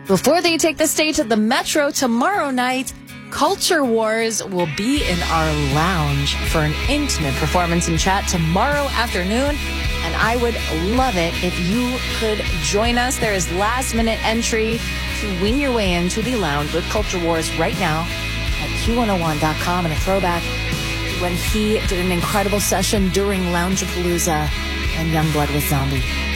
Before they take the stage at the Metro tomorrow night, Culture Wars will be in our lounge for an intimate performance and chat tomorrow afternoon. And I would love it if you could join us. There is last-minute entry to win your way into the lounge with Culture Wars right now at Q101.com, and a throwback when he did an incredible session during Loungapalooza and Youngblood with Zombie.